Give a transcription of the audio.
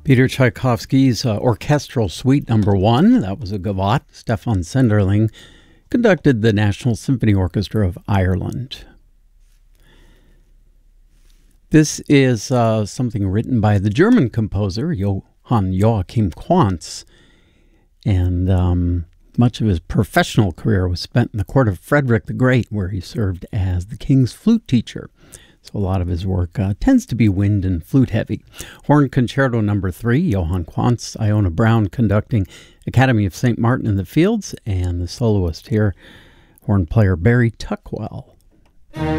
Peter Tchaikovsky's Orchestral Suite Number 1, that was a gavotte. Stefan Senderling conducted the National Symphony Orchestra of Ireland. This is something written by the German composer Johann Joachim Quantz, and much of his professional career was spent in the court of Frederick the Great, where he served as the king's flute teacher. So a lot of his work tends to be wind and flute heavy. Horn Concerto No. 3, Johann Quantz, Iona Brown conducting Academy of St. Martin in the Fields, and the soloist here, horn player Barry Tuckwell.